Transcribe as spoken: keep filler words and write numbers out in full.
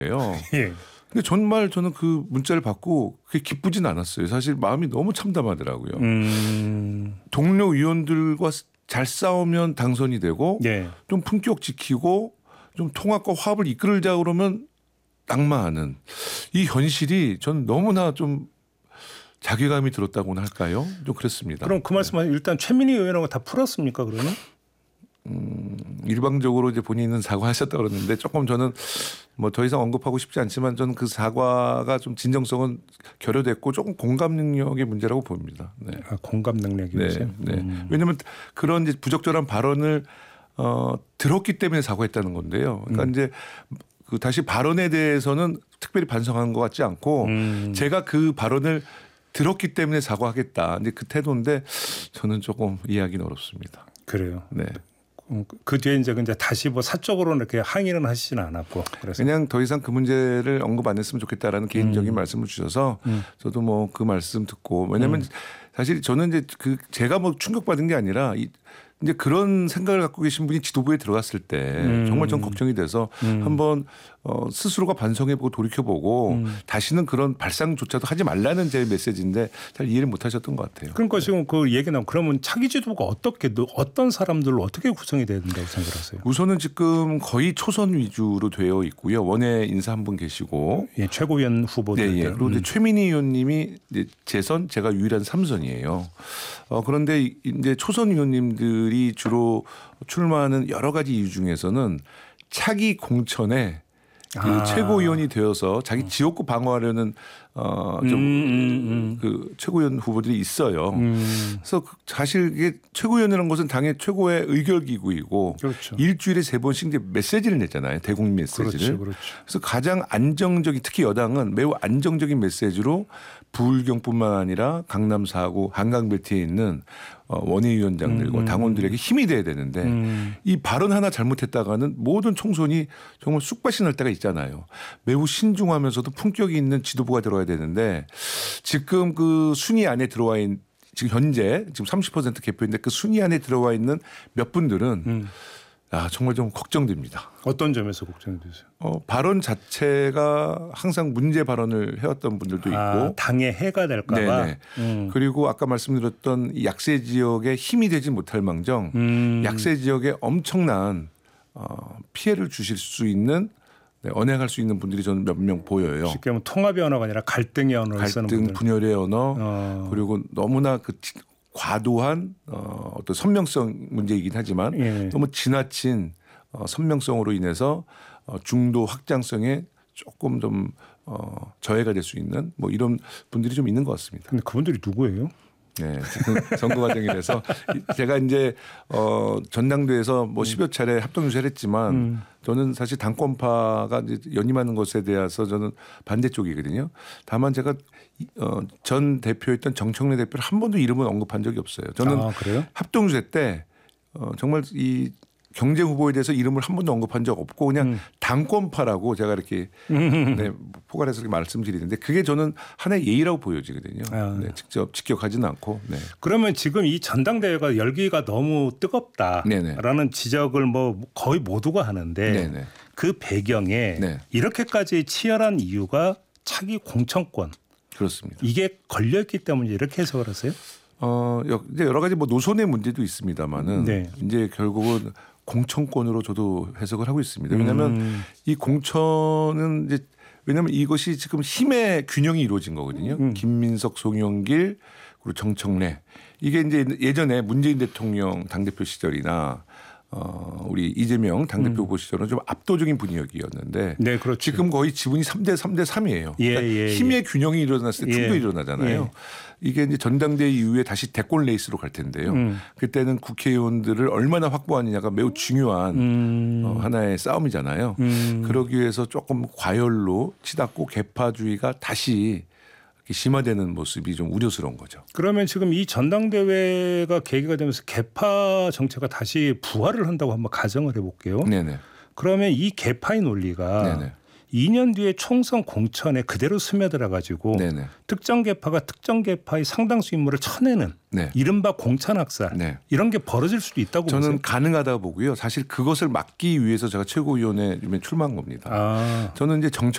예. 근데 정말 저는 그 문자를 받고 그게 기쁘진 않았어요. 사실 마음이 너무 참담하더라고요. 음. 동료 의원들과 잘 싸우면 당선이 되고 예. 좀 품격 지키고 좀 통합과 화합을 이끌자 그러면 낙마하는 이 현실이 저는 너무나 좀 자괴감이 들었다고나 할까요? 좀 그렇습니다. 그럼 그 말씀은 일단 최민희 의원하고 다 풀었습니까 그러면? 음, 일방적으로 이제 본인은 사과하셨다 그러는데 조금 저는 뭐 더 이상 언급하고 싶지 않지만 저는 그 사과가 좀 진정성은 결여됐고 조금 공감 능력의 문제라고 봅니다. 네. 아, 공감 능력이세요? 네. 네. 음. 왜냐하면 그런 이제 부적절한 발언을 어, 들었기 때문에 사과했다는 건데요. 그러니까 음. 이제 그 다시 발언에 대해서는 특별히 반성한 것 같지 않고 음. 제가 그 발언을 들었기 때문에 사과하겠다. 이제 그 태도인데 저는 조금 이해하기는 어렵습니다. 그래요. 네. 그 뒤에 이제 근데 다시 뭐 사적으로 이렇게 항의는 하시지는 않았고 그래서 그냥 더 이상 그 문제를 언급 안 했으면 좋겠다라는 개인적인 음. 말씀을 주셔서 음. 저도 뭐 그 말씀 듣고 왜냐하면 음. 사실 저는 이제 그 제가 뭐 충격받은 게 아니라 이 이제 그런 생각을 갖고 계신 분이 지도부에 들어갔을 때 음. 정말 전 걱정이 돼서 음. 한번 어, 스스로가 반성해보고 돌이켜보고 음. 다시는 그런 발상조차도 하지 말라는 제 메시지인데 잘 이해를 못하셨던 것 같아요. 그러니까 지금 그 얘기 나오면 그러면 차기 지도부가 어떻게 어떤 사람들로 어떻게 구성이 돼야 된다고 생각하세요? 우선은 지금 거의 초선 위주로 되어 있고요. 원외 인사 한 분 계시고 예, 최고위원 후보들. 네, 예. 그리고 이제 음. 최민희 의원님이 이제 재선, 제가 유일한 삼선이에요. 어, 그런데 이제 초선 의원님들이 주로 출마하는 여러 가지 이유 중에서는 차기 공천에 그 아. 최고위원이 되어서 자기 지역구 방어하려는 어, 좀 음, 음, 그 최고위원 후보들이 있어요. 음. 그래서 사실 이게 최고위원이라는 것은 당의 최고의 의결기구이고 그렇죠. 일주일에 세 번씩 이제 메시지를 내잖아요. 대국민 메시지를. 그렇죠, 그렇죠. 그래서 가장 안정적인 특히 여당은 매우 안정적인 메시지로 부울경뿐만 아니라 강남 사 구 한강벨트에 있는 원외위원장들과 음, 당원들에게 힘이 돼야 되는데 음. 이 발언 하나 잘못했다가는 모든 총선이 정말 쑥밭이 날 때가 있잖아요. 매우 신중하면서도 품격이 있는 지도부가 들어야 되는데 지금 그 순위 안에 들어와 있는 지금 현재 지금 삼십 퍼센트 개표인데 그 순위 안에 들어와 있는 몇 분들은 음. 아, 정말 좀 걱정됩니다. 어떤 점에서 걱정이 되세요? 어, 발언 자체가 항상 문제 발언을 해왔던 분들도 있고 아, 당에 해가 될까 봐. 네네. 음. 그리고 아까 말씀드렸던 이 약세 지역에 힘이 되지 못할 망정 음. 약세 지역에 엄청난 어, 피해를 주실 수 있는 네, 언행할 수 있는 분들이 저는 몇 명 보여요. 쉽게 하면 통합의 언어가 아니라 갈등의 언어를 쓰는 갈등, 분들. 분열의 언어 어. 그리고 너무나 그 과도한 어, 어떤 선명성 문제이긴 하지만 예. 너무 지나친 어, 선명성으로 인해서 어, 중도 확장성에 조금 좀 어, 저해가 될 수 있는 뭐 이런 분들이 좀 있는 것 같습니다. 근데 그분들이 누구예요? 네, 지금 선거 과정이라서 제가 이제 어, 전당대회에서 뭐 십여 차례 합동 유세를 했지만 음. 저는 사실 당권파가 이제 연임하는 것에 대해서 저는 반대쪽이거든요. 다만 제가 어, 전 대표였던 정청래 대표를 한 번도 이름은 언급한 적이 없어요. 저는 아, 그래요? 합동 유세 때 어, 정말 이 경쟁 후보에 대해서 이름을 한 번도 언급한 적 없고 그냥 음. 당권파라고 제가 이렇게 네, 포괄해서 이렇게 말씀드리는데 그게 저는 하나의 예의라고 보여지거든요. 아. 네, 직접 직격하지는 않고. 네. 그러면 지금 이 전당대회가 열기가 너무 뜨겁다라는 네네. 지적을 뭐 거의 모두가 하는데 네네. 그 배경에 네. 이렇게까지 치열한 이유가 차기 공천권 그렇습니다. 이게 걸려있기 때문에 이렇게 해석을 하세요? 어, 이제 여러 가지 뭐 노선의 문제도 있습니다만은 네. 이제 결국은 공천권으로 저도 해석을 하고 있습니다. 왜냐하면 음. 이 공천은 이제 왜냐하면 이것이 지금 힘의 균형이 이루어진 거거든요. 음. 김민석, 송영길 그리고 정청래 이게 이제 예전에 문재인 대통령 당대표 시절이나 어, 우리 이재명 당대표 후보 시절은 좀 압도적인 분위기였는데 네, 그렇죠. 지금 거의 지분이 삼 대 삼 대 삼이에요. 예, 그러니까 예, 힘의 예. 균형이 일어났을 때 충돌이 예. 일어나잖아요. 예. 이게 이제 전당대회 이후에 다시 대권 레이스로 갈 텐데요. 음. 그때는 국회의원들을 얼마나 확보하느냐가 매우 중요한 음. 어, 하나의 싸움이잖아요. 음. 그러기 위해서 조금 과열로 치닫고 개파주의가 다시 이렇게 심화되는 모습이 좀 우려스러운 거죠. 그러면 지금 이 전당대회가 계기가 되면서 개파 정체가 다시 부활을 한다고 한번 가정을 해볼게요. 네네. 그러면 이 개파의 논리가 네네. 이 년 뒤에 총선 공천에 그대로 스며들어 가지고 네네. 특정 계파가 특정 계파의 상당수 인물을 쳐내는 네. 이른바 공천학살 네. 이런 게 벌어질 수도 있다고 저는 보세요? 가능하다고 보고요. 사실 그것을 막기 위해서 제가 최고위원회 출마한 겁니다. 아. 저는 이제 정책